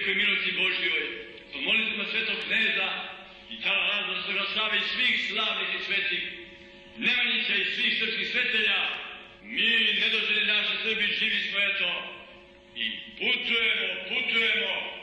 velikoj milosti Božjoj, po molitvama svetog kneza i tala Lazarskog Save i svih slavnih i svetih Nemanjića i svih srpskih svetelja, mi nedoželjeni naši Srbi živi smo eto i putujemo